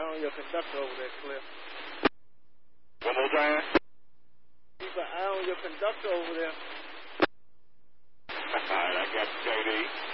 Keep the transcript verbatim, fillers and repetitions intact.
eye on your conductor over there, Cliff. One more time. Keep an eye on your conductor over there. All right, I got you, J D.